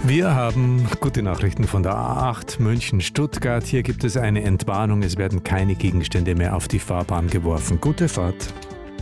Wir haben gute Nachrichten von der A8 München-Stuttgart. Hier gibt es eine Entwarnung. Es werden keine Gegenstände mehr auf die Fahrbahn geworfen. Gute Fahrt.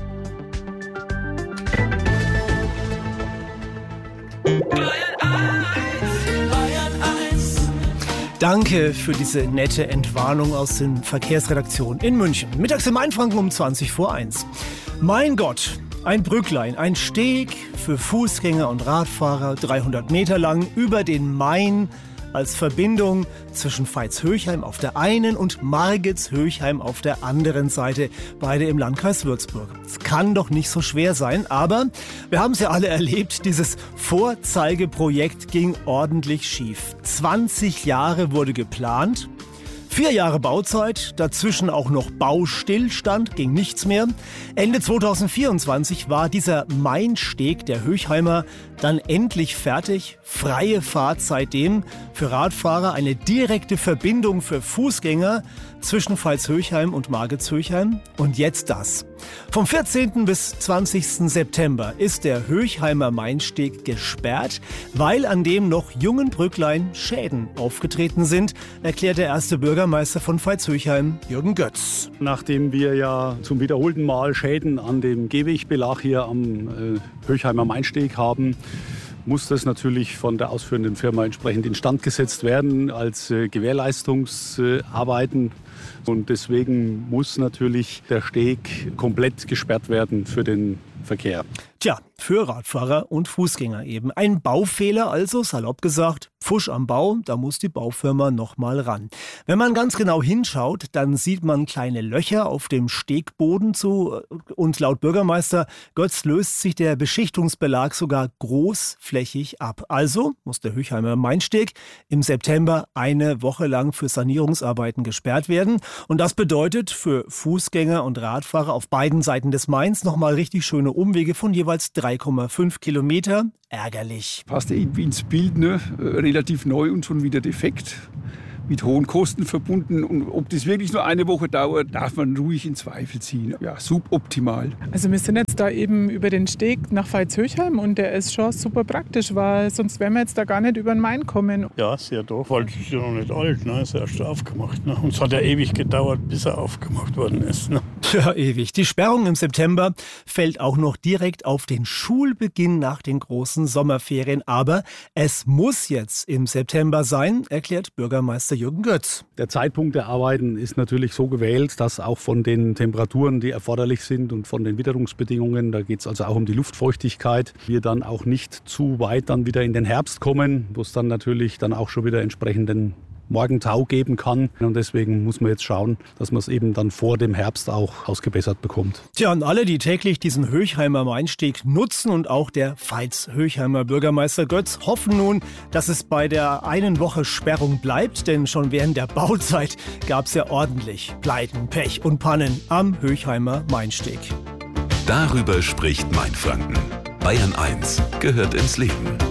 Danke für diese nette Entwarnung aus den Verkehrsredaktionen in München. Mittags im Mainfranken um 1:20. Mein Gott, ein Brücklein, ein Steg für Fußgänger und Radfahrer, 300 Meter lang über den Main als Verbindung zwischen Veitshöchheim auf der einen und Margetshöchheim auf der anderen Seite, beide im Landkreis Würzburg. Es kann doch nicht so schwer sein, aber wir haben es ja alle erlebt, dieses Vorzeigeprojekt ging ordentlich schief. 20 Jahre wurde geplant, 4 Jahre Bauzeit, dazwischen auch noch Baustillstand, ging nichts mehr. Ende 2024 war dieser Mainsteg der Höchheimer dann endlich fertig. Freie Fahrt seitdem, für Radfahrer eine direkte Verbindung für Fußgänger zwischen Veitshöchheim und Margetshöchheim. Und jetzt das. Vom 14. bis 20. September ist der Höchheimer Mainsteg gesperrt, weil an dem noch jungen Brücklein Schäden aufgetreten sind, erklärt der erste Bürgermeister von Veitshöchheim, Jürgen Götz. Nachdem wir ja zum wiederholten Mal Schäden an dem Gehwegbelag hier am Höchheimer Mainsteg haben, muss das natürlich von der ausführenden Firma entsprechend instand gesetzt werden als Gewährleistungsarbeiten. Und deswegen muss natürlich der Steg komplett gesperrt werden für den Verkehr. Tja, für Radfahrer und Fußgänger eben. Ein Baufehler also, salopp gesagt, Pfusch am Bau, da muss die Baufirma nochmal ran. Wenn man ganz genau hinschaut, dann sieht man kleine Löcher auf dem Stegboden und laut Bürgermeister Götz löst sich der Beschichtungsbelag sogar großflächig ab. Also muss der Höchheimer Mainsteg im September eine Woche lang für Sanierungsarbeiten gesperrt werden. Und das bedeutet für Fußgänger und Radfahrer auf beiden Seiten des Mains nochmal richtig schöne Umwege von jeweils 3,5 Kilometer. Ärgerlich. Passt irgendwie ins Bild, ne? Relativ neu und schon wieder defekt. Mit hohen Kosten verbunden. Und ob das wirklich nur eine Woche dauert, darf man ruhig in Zweifel ziehen. Ja, suboptimal. Also wir sind jetzt da eben über den Steg nach Veitshöchheim und der ist schon super praktisch, weil sonst wären wir jetzt da gar nicht über den Main kommen. Ja, sehr doof, weil es ist ja noch nicht alt, ne? Ist erst aufgemacht. Ne? Und es hat ja ewig gedauert, bis er aufgemacht worden ist. Ne? Ja, ewig. Die Sperrung im September fällt auch noch direkt auf den Schulbeginn nach den großen Sommerferien. Aber es muss jetzt im September sein, erklärt Bürgermeister Jürgen Götz. Der Zeitpunkt der Arbeiten ist natürlich so gewählt, dass auch von den Temperaturen, die erforderlich sind und von den Witterungsbedingungen, da geht es also auch um die Luftfeuchtigkeit, wir dann auch nicht zu weit dann wieder in den Herbst kommen, wo es dann natürlich dann auch schon wieder entsprechenden Morgentau geben kann. Und deswegen muss man jetzt schauen, dass man es eben dann vor dem Herbst auch ausgebessert bekommt. Tja, und alle, die täglich diesen Höchheimer Mainsteg nutzen und auch der Veitshöchheimer Bürgermeister Götz hoffen nun, dass es bei der einen Woche Sperrung bleibt, denn schon während der Bauzeit gab es ja ordentlich Pleiten, Pech und Pannen am Höchheimer Mainsteg. Darüber spricht Mainfranken. Bayern 1 gehört ins Leben.